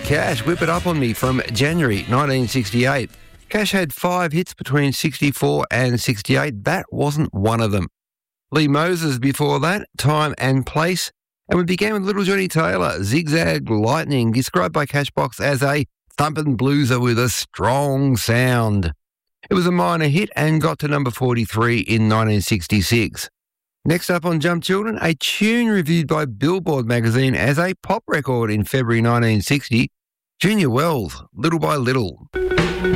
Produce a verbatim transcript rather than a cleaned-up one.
Cash, Whip It Up On Me from January nineteen sixty-eight. Cash had five hits between sixty-four and sixty-eight. That wasn't one of them. Lee Moses before that, Time and Place. And we began with Little Johnny Taylor, Zigzag Lightning, described by Cashbox as a thumping blueser with a strong sound. It was a minor hit and got to number forty-three in nineteen sixty-six. Next up on Jump Children, a tune reviewed by Billboard magazine as a pop record in February nineteen sixty, Junior Wells, Little by Little.